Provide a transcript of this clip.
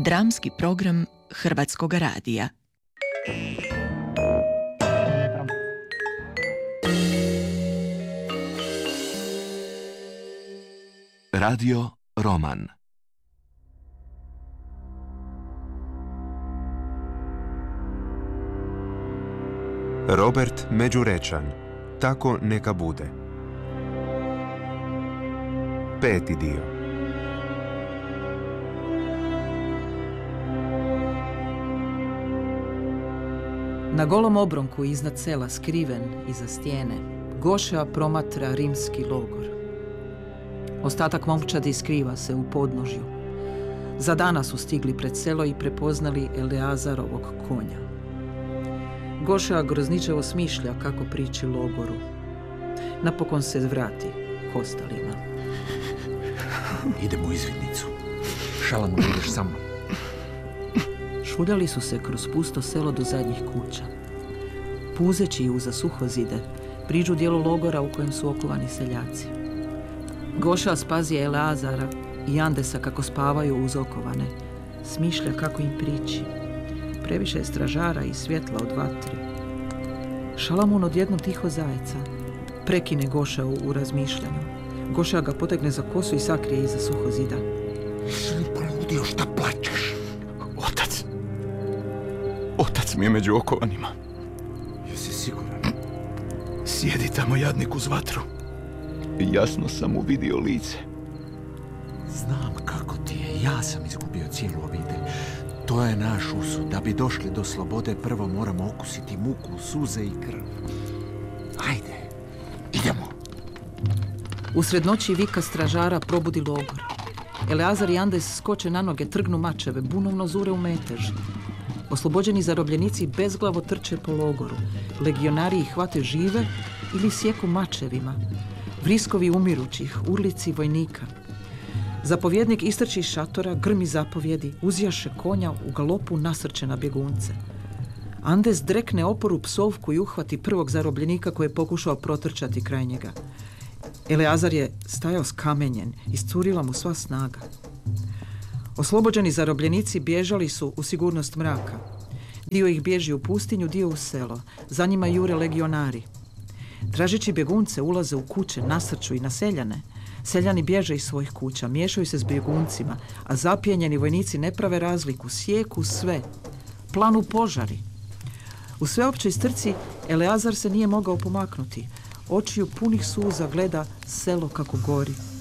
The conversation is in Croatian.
Dramski program Hrvatskog radija. Radio Roman. Robert Međurečan. Tako neka bude. 5. dio. Na golom obronku iznad sela, skriven iza stijene, Goša promatra rimski logor. Ostatak momčadi skriva se u podnožju. Za dana su stigli pred selo i prepoznali Eleazarovog konja. Goša grozničevo smišlja kako prići logoru. Napokon se vrati k ostalima. Idemo u izvidnicu. Šalamu, ideš sa mnom. Šuljali su se kroz pusto selo do zadnjih kuća. Puzeći uza suhozide, priđu dijelu logora u kojem su okovani seljaci. Goša spazi Eleazara i Andesa kako spavaju uz okovane. Smišlja kako im prići. Previše je stražara i svjetla od vatri. Šalamun odjednom tiho zajeca. Prekine Goša u razmišljanju. Goša ga potegne za kosu i sakrije iza suhozida. Jesi li poludio, šta plačeš? Otac mi je među okovanima. Jesi siguran? Sjedi tamo jadnik uz vatru. Jasno sam mu vidio lice. Znam kako ti je. Ja sam izgubio cijelu obitelj. To je naš usud. Da bi došli do slobode, prvo moramo okusiti muku, suze i krv. Ajde, idemo. Usred noći vika stražara probudi logor. Eleazar i Andes skoče na noge, trgnu mačeve, bunovno zure u metež. Oslobođeni zarobljenici bezglavo trče po logoru. Legionari ih hvate žive ili sjeku mačevima. Vriskovi umirućih, urlici vojnika. Zapovjednik istrči iz šatora, grmi zapovjedi, uzjaše konja, u galopu nasrče na bjegunce. Andes drekne oporu psovku i uhvati prvog zarobljenika koji je pokušao protrčati kraj njega. Eleazar je stajao skamenjen, iscurila mu sva snaga. Oslobođeni zarobljenici bježali su u sigurnost mraka. Dio ih bježi u pustinju, dio u selo. Za njima jure legionari. Tražeći bjegunce ulaze u kuće, nasrču i na seljane. Seljani bježe iz svojih kuća, miješaju se s bjeguncima, a zapijenjeni vojnici ne prave razliku, sjeku sve. Planu požari. U sveopćoj strci Eleazar se nije mogao pomaknuti. Očiju punih suza gleda selo kako gori.